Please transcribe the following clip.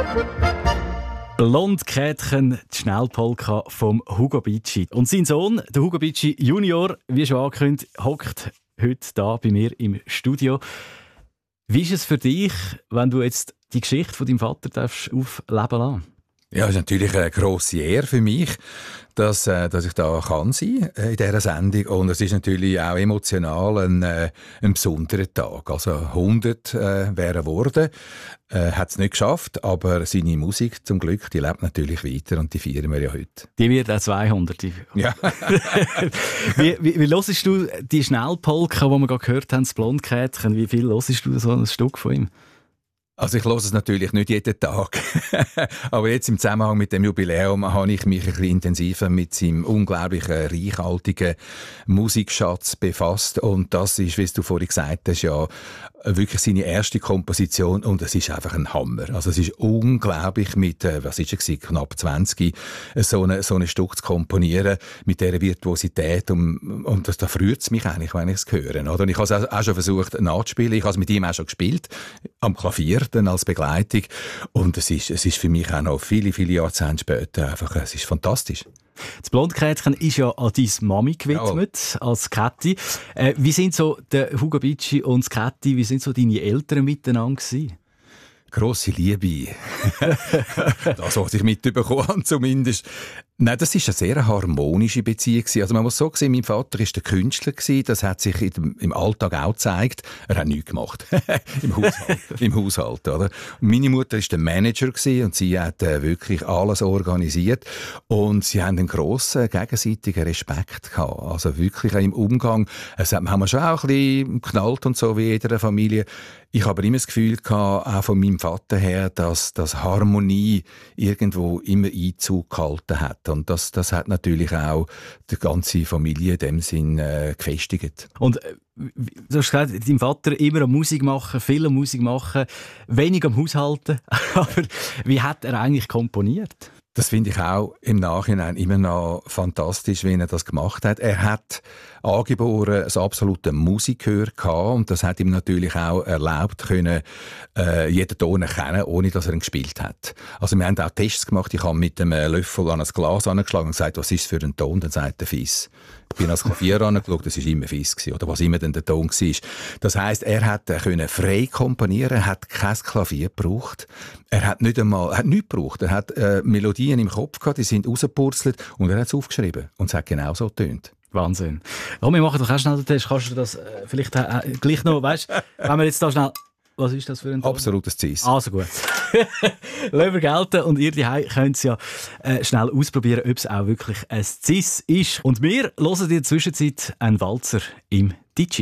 Blondkätchen, die Schnellpolka vom Hugo Bicci. Und sein Sohn, der Hugo Bicci Junior, wie schon angekündigt, hockt heute hier bei mir im Studio. Wie ist es für dich, wenn du jetzt die Geschichte von deinem Vater aufleben lassen? Ja, es ist natürlich eine grosse Ehre für mich, dass ich da kann sein in dieser Sendung. Und es ist natürlich auch emotional ein besonderer Tag. Also 100 wären geworden, hat es nicht geschafft, aber seine Musik zum Glück, die lebt natürlich weiter und die feiern wir ja heute. Die wird auch 200. Ja. wie hörst du die Schnellpolka, die wir gerade gehört haben, das Blondkätchen, wie viel hörst du so ein Stück von ihm? Also ich höre es natürlich nicht jeden Tag, aber jetzt im Zusammenhang mit dem Jubiläum habe ich mich ein bisschen intensiver mit seinem unglaublich reichhaltigen Musikschatz befasst und das ist, wie du vorhin gesagt hast, ja wirklich seine erste Komposition und es ist einfach ein Hammer. Also es ist unglaublich mit, was ist es, knapp 20, so ein Stück zu komponieren mit dieser Virtuosität und das, da freut es mich eigentlich, wenn ich es höre. Oder? Und ich habe es auch schon versucht nachzuspielen, ich habe es mit ihm auch schon gespielt, am Klavier dann als Begleitung und es ist für mich auch noch viele, viele Jahrzehnte später einfach, es ist fantastisch. Das Blondkätchen ist ja an deine Mami gewidmet, als Käthi. Wie sind so der Hugo Bicci und das Käthi, wie sind so deine Eltern miteinander gewesen? Grosse Liebe. Das, was ich mitbekommen habe, zumindest. Nein, das war eine sehr harmonische Beziehung. Also man muss so sehen, mein Vater war der Künstler. Das hat sich im Alltag auch gezeigt. Er hat nichts gemacht. Im Haushalt. Oder? Und meine Mutter war der Manager und sie hat wirklich alles organisiert. Und sie haben einen grossen gegenseitigen Respekt gehabt. Also wirklich auch im Umgang. Es haben wir schon auch ein bisschen geknallt und so wie in jeder Familie. Ich habe aber immer das Gefühl gehabt, auch von meinem Vater her, dass Harmonie irgendwo immer Einzug gehalten hat. Und das hat natürlich auch die ganze Familie in dem Sinn gefestigt. Und du hast gesagt, dein Vater immer am Musik machen, viel am Musik machen, wenig am Haushalten. Aber wie hat er eigentlich komponiert? Das finde ich auch im Nachhinein immer noch fantastisch, wie er das gemacht hat. Er hat angeboren ein absolutes Musikgehör gehabt und das hat ihm natürlich auch erlaubt können, jeden Ton erkennen, ohne dass er ihn gespielt hat. Also wir haben auch Tests gemacht. Ich habe mit einem Löffel an ein Glas angeschlagen und gesagt, was ist es für ein Ton? Dann sagt er Fiss. Ich bin ans Klavier angeschaut, das war immer Fiss gewesen, oder was immer denn der Ton war. Das heisst, er hat können frei komponieren, er hat kein Klavier gebraucht, er hat nichts gebraucht, er hat Melodien im Kopf gehabt, die sind rausgepurzelt und er hat es aufgeschrieben und es hat genau so getönt. Wahnsinn. Ja, wir machen doch auch schnell den Test. Kannst du das vielleicht gleich noch, weißt du, wenn wir jetzt da schnell... Was ist das für ein Ton? Absolutes Cis. Also gut. Lassen wir gelten und ihr daheim könnt es ja schnell ausprobieren, ob es auch wirklich ein Cis ist. Und wir hören in der Zwischenzeit einen Walzer im Digi.